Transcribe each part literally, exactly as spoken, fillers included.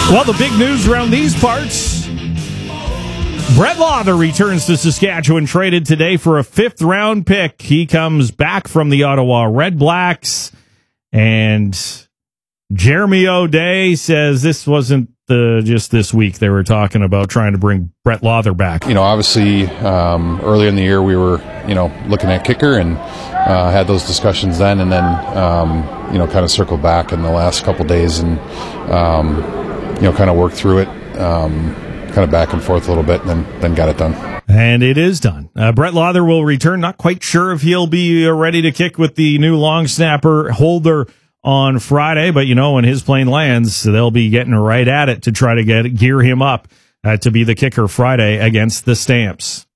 Well, the big news around these parts, Brett Lauther returns to Saskatchewan, traded today for a fifth-round pick. He comes back from the Ottawa Red Blacks, and Jeremy O'Day says this wasn't the, just this week. They were talking about trying to bring Brett Lauther back. You know, obviously, um, early in the year we were, you know, looking at kicker and uh, had those discussions then, and then, um, you know, kind of circled back in the last couple days and, um, you know, kind of worked through it, um, kind of back and forth a little bit, and then, then got it done. And it is done. Uh, Brett Lauther will return. Not quite sure if he'll be uh, ready to kick with the new long snapper holder on Friday, but you know, when his plane lands, they'll be getting right at it to try to get gear him up uh, to be the kicker Friday against the Stamps.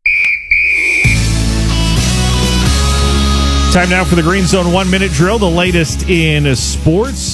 Time now for the Green Zone one-minute drill, the latest in sports.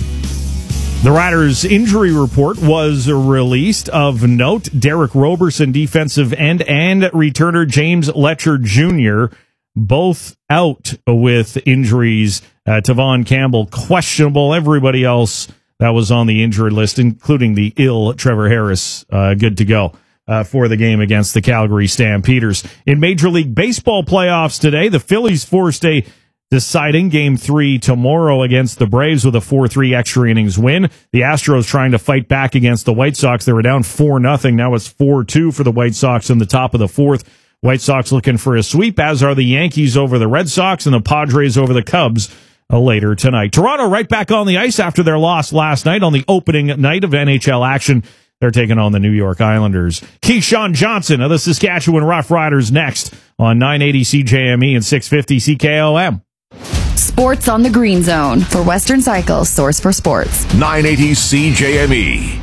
The Riders' injury report was released. Of note, Derek Roberson, defensive end, and returner James Letcher Junior, both out with injuries. Uh, Tavon Campbell, questionable. Everybody else that was on the injured list, including the ill Trevor Harris, uh, good to go uh, for the game against the Calgary Stampeders. In Major League Baseball playoffs today, the Phillies forced a deciding Game three tomorrow against the Braves with a four three extra innings win. The Astros trying to fight back against the White Sox. They were down four nothing. Now it's four two for the White Sox in the top of the fourth. White Sox looking for a sweep, as are the Yankees over the Red Sox and the Padres over the Cubs uh, later tonight. Toronto right back on the ice after their loss last night on the opening night of N H L action. They're taking on the New York Islanders. Keyshawn Johnson of the Saskatchewan Roughriders next on nine eighty C J M E and six fifty C K O M. Sports on the Green Zone for Western Cycle's source for sports. nine eighty C J M E.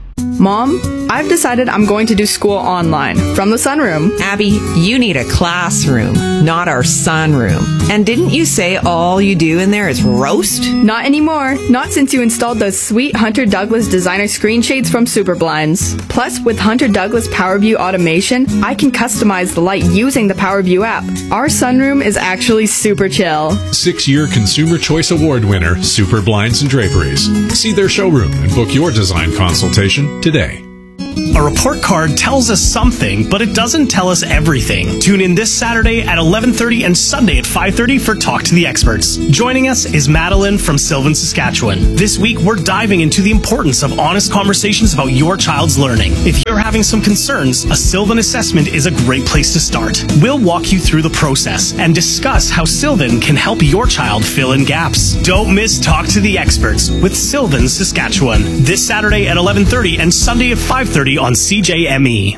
Mom, I've decided I'm going to do school online from the sunroom. Abby, you need a classroom, not our sunroom. And didn't you say all you do in there is roast? Not anymore. Not since you installed those sweet Hunter Douglas designer screen shades from Superblinds. Plus, with Hunter Douglas PowerView automation, I can customize the light using the PowerView app. Our sunroom is actually super chill. Six-year Consumer Choice Award winner, Super Blinds and Draperies. See their showroom and book your design consultation today. A report card tells us something, but it doesn't tell us everything. Tune in this Saturday at eleven thirty and Sunday at five thirty for Talk to the Experts. Joining us is Madeline from Sylvan, Saskatchewan. This week, we're diving into the importance of honest conversations about your child's learning. If you're having some concerns, a Sylvan assessment is a great place to start. We'll walk you through the process and discuss how Sylvan can help your child fill in gaps. Don't miss Talk to the Experts with Sylvan, Saskatchewan. This Saturday at eleven thirty and Sunday at five thirty on C J M E.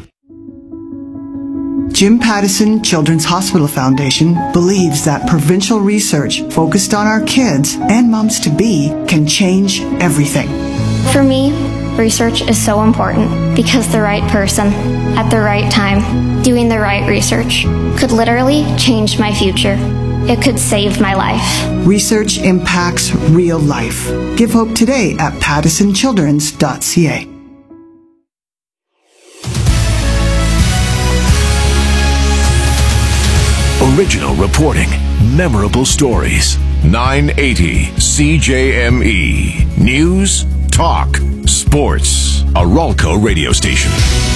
Jim Pattison Children's Hospital Foundation believes that provincial research focused on our kids and moms-to-be can change everything. For me, research is so important because the right person, at the right time, doing the right research, could literally change my future. It could save my life. Research impacts real life. Give hope today at pattison children's dot c a. Original reporting, memorable stories. nine eighty C J M E. News, talk, sports. A Ralco radio station.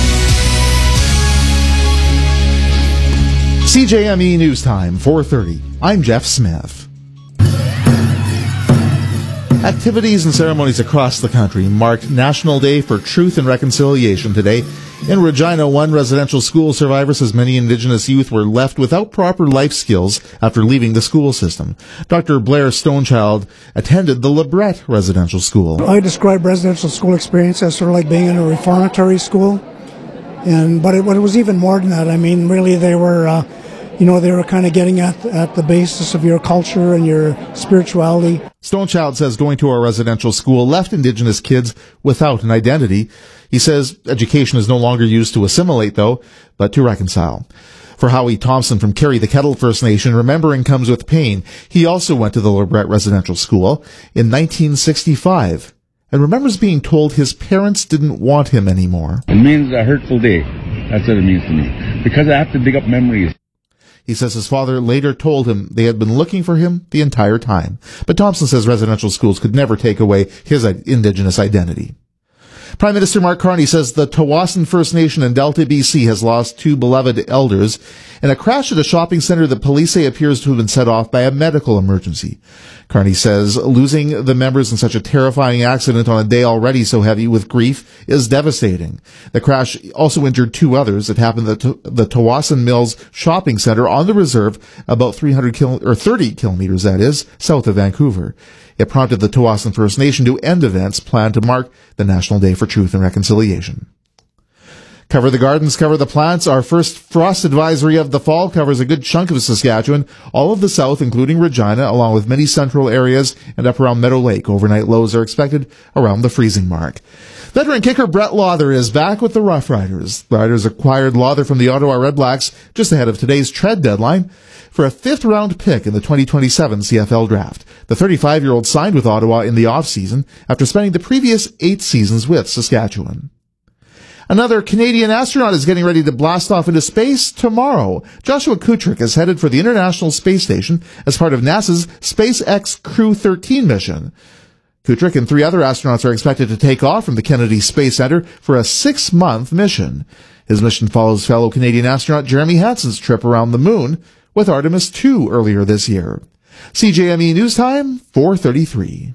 C J M E News Time, four thirty. I'm Jeff Smith. Activities and ceremonies across the country marked National Day for Truth and Reconciliation today. In Regina, one residential school survivor says many Indigenous youth were left without proper life skills after leaving the school system. Doctor Blair Stonechild attended the LeBret Residential School. I describe residential school experience as sort of like being in a reformatory school, and but it, but it was even more than that. I mean, really, they were, uh, you know, they were kind of getting at at the basis of your culture and your spirituality. Stonechild says going to a residential school left Indigenous kids without an identity. He says education is no longer used to assimilate, though, but to reconcile. For Howie Thompson from Carry the Kettle First Nation, remembering comes with pain. He also went to the LeBret Residential School in nineteen sixty-five and remembers being told his parents didn't want him anymore. It means a hurtful day. That's what it means to me. Because I have to dig up memories. He says his father later told him they had been looking for him the entire time. But Thompson says residential schools could never take away his Indigenous identity. Prime Minister Mark Carney says the Tawasin First Nation in Delta, B C has lost two beloved elders in a crash at a shopping center that police say appears to have been set off by a medical emergency. Carney says losing the members in such a terrifying accident on a day already so heavy with grief is devastating. The crash also injured two others. It happened at the Tawasin Mills shopping center on the reserve, about three hundred kil- or thirty kilometers, that is, south of Vancouver. It prompted the Tawasin First Nation to end events planned to mark the National Day for Truth and Reconciliation. Cover the gardens, cover the plants. Our first frost advisory of the fall covers a good chunk of Saskatchewan, all of the south, including Regina, along with many central areas and up around Meadow Lake. Overnight lows are expected around the freezing mark. Veteran kicker Brett Lawther is back with the Rough Riders. The Riders acquired Lawther from the Ottawa Redblacks just ahead of today's trade deadline for a fifth-round pick in the twenty twenty-seven C F L draft. The thirty-five-year-old signed with Ottawa in the off-season after spending the previous eight seasons with Saskatchewan. Another Canadian astronaut is getting ready to blast off into space tomorrow. Joshua Kutrick is headed for the International Space Station as part of NASA's SpaceX Crew thirteen mission. Kutrick and three other astronauts are expected to take off from the Kennedy Space Center for a six-month mission. His mission follows fellow Canadian astronaut Jeremy Hansen's trip around the moon with Artemis two earlier this year. C J M E News Time, four thirty-three.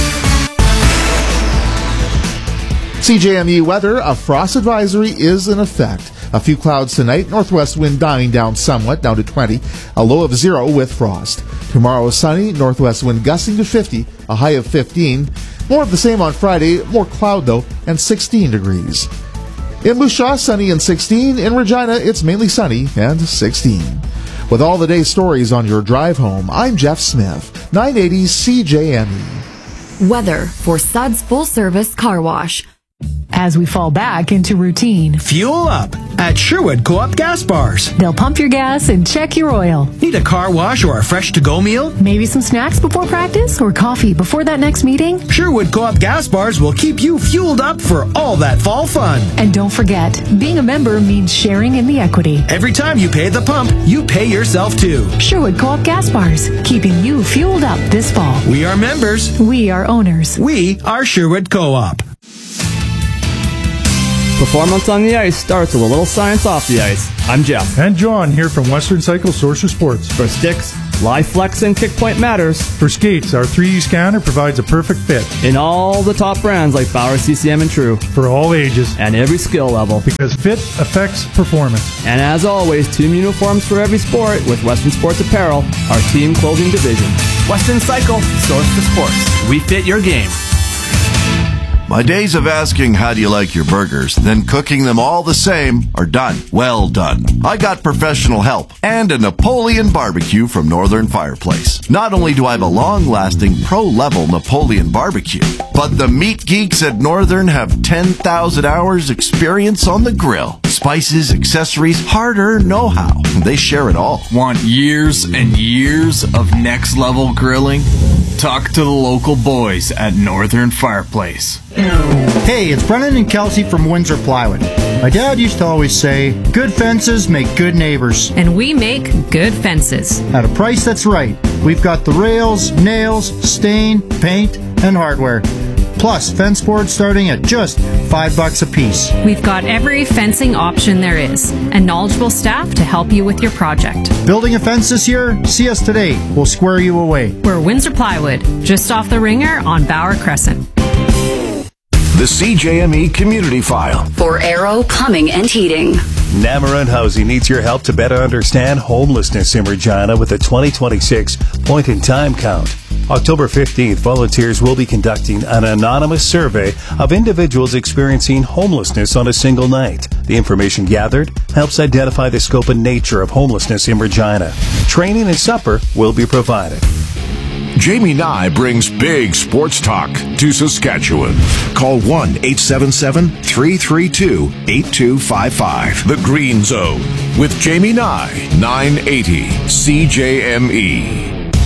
C J M E weather, a frost advisory is in effect. A few clouds tonight, northwest wind dying down somewhat, down to twenty, a low of zero with frost. Tomorrow is sunny, northwest wind gusting to fifty, a high of fifteen. More of the same on Friday, more cloud though, and sixteen degrees. In Moose Jaw, sunny and sixteen. In Regina, it's mainly sunny and sixteen. With all the day's stories on your drive home, I'm Jeff Smith, nine eighty C J M E. Weather for Suds Full Service Car Wash. As we fall back into routine, fuel up at Sherwood Co-op Gas Bars. They'll pump your gas and check your oil. Need a car wash or a fresh to-go meal? Maybe some snacks before practice or coffee before that next meeting? Sherwood Co-op Gas Bars will keep you fueled up for all that fall fun. And don't forget, being a member means sharing in the equity. Every time you pay the pump, you pay yourself too. Sherwood Co-op Gas Bars, keeping you fueled up this fall. We are members. We are owners. We are Sherwood Co-op. Performance on the ice starts with a little science off the ice. I'm Jeff. And John here from Western Cycle Source for Sports. For sticks, live flex and kick point matters. For skates, our three D scanner provides a perfect fit. In all the top brands like Bauer, C C M, and True. For all ages. And every skill level. Because fit affects performance. And as always, team uniforms for every sport with Western Sports Apparel, our team clothing division. Western Cycle, Source for Sports. We fit your game. My days of asking how do you like your burgers, then cooking them all the same are done. Well done. I got professional help and a Napoleon barbecue from Northern Fireplace. Not only do I have a long-lasting pro-level Napoleon barbecue, but the meat geeks at Northern have ten thousand hours experience on the grill. Spices, accessories, hard-earned know-how. They share it all. Want years and years of next-level grilling? Talk to the local boys at Northern Fireplace. Hey, it's Brennan and Kelsey from Windsor Plywood. My dad used to always say, good fences make good neighbors. And we make good fences. At a price that's right. We've got the rails, nails, stain, paint, and hardware. Plus, fence boards starting at just five bucks a piece. We've got every fencing option there is, and knowledgeable staff to help you with your project. Building a fence this year? See us today. We'll square you away. We're Windsor Plywood, just off the Ringer on Bauer Crescent. The C J M E Community File. For Arrow Plumbing and Heating. Namarun Housing needs your help to better understand homelessness in Regina with a twenty twenty-six point-in-time count. October fifteenth, volunteers will be conducting an anonymous survey of individuals experiencing homelessness on a single night. The information gathered helps identify the scope and nature of homelessness in Regina. Training and supper will be provided. Jamie Nye brings big sports talk to Saskatchewan. Call one eight seven seven, three three two, eight two five five. The Green Zone with Jamie Nye, nine eighty C J M E.